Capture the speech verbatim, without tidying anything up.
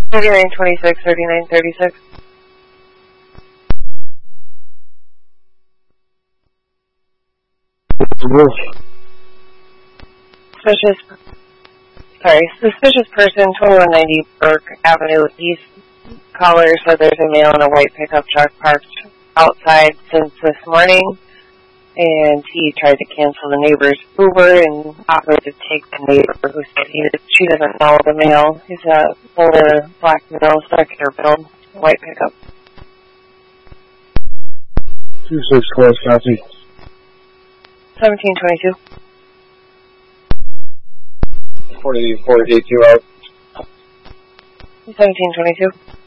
thirty-nine twenty-six, thirty-nine thirty-six. Suspicious, sorry, suspicious person, twenty-one ninety Burke Avenue East. Caller said there's a male in a white pickup truck parked outside since this morning, and he tried to cancel the neighbor's Uber and offered to take the neighbor who said he, she doesn't know the male. He's a older black male, circular build, white pickup. two six four, copy. seventeen twenty-two. forty-four, eight two out. seventeen twenty-two.